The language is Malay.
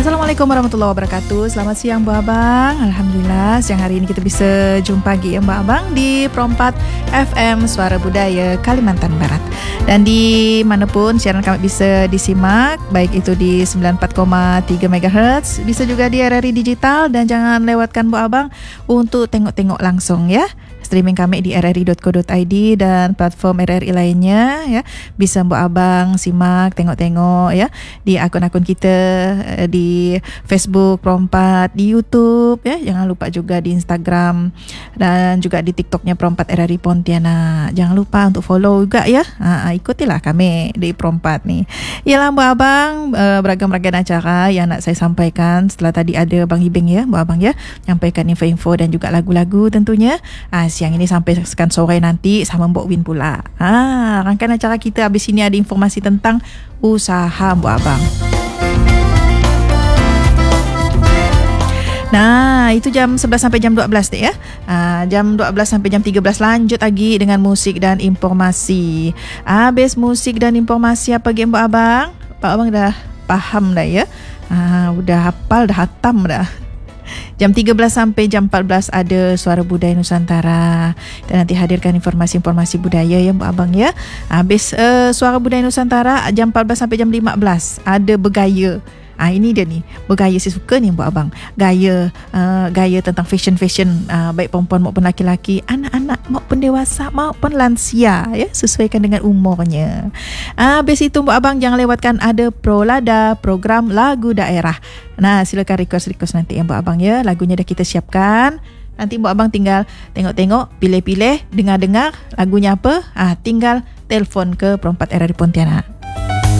Assalamualaikum warahmatullahi wabarakatuh. Selamat siang Mbak Abang. Alhamdulillah siang hari ini kita bisa jumpa lagi ya Mbak Abang di Perompat FM Suara Budaya Kalimantan Barat. Dan di manapun siaran kami bisa disimak, baik itu di 94,3 MHz, bisa juga di RRI Digital, dan jangan lewatkan Mbak Abang untuk tengok-tengok langsung ya. Streaming kami di rri.co.id dan platform RRI lainnya ya. Bisa Mbak Abang simak, tengok-tengok ya di akun-akun kita di Facebook Perompat, di YouTube ya. Jangan lupa juga di Instagram dan juga di TikToknya Perompat RRI Pontianak. Jangan lupa untuk follow juga ya. Ikutilah kami di Perompat nih. Yalah Mbak Abang, beragam-ragam acara yang nak saya sampaikan. Setelah tadi ada Bang Ibing ya, Mbak Abang ya, nyampaikan info-info dan juga lagu-lagu tentunya. Siang ini sampai sekian sore nanti sama Mbok Win pula. Rangkaian acara kita habis ini ada informasi tentang usaha Mbok Abang. Nah, itu jam 11 sampai jam 12 deh ya. Jam 12 sampai jam 13 lanjut lagi dengan musik dan informasi. Habis musik dan informasi apa lagi Mbok Abang? Mbok Abang dah paham dah ya. Udah hafal, dah hatam dah. Jam 13 sampai jam 14 ada Suara Budaya Nusantara. Dan nanti hadirkan informasi-informasi budaya ya Mbak Abang ya. Habis Suara Budaya Nusantara jam 14 sampai jam 15 ada Bergaya. Ini dia nih, bergaya saya suka ni Mbak Abang. Gaya tentang fashion baik perempuan maupun laki-laki, anak-anak maupun dewasa maupun lansia ya, sesuaikan dengan umurnya. Habis itu Mbak Abang jangan lewatkan ada Prolada, program lagu daerah. Nah, silakan request nanti ya Mbak Abang ya. Lagunya dah kita siapkan. Nanti Mbak Abang tinggal tengok-tengok, pilih-pilih, dengar-dengar lagunya apa. Tinggal telefon ke Perompat RRI Pontianak.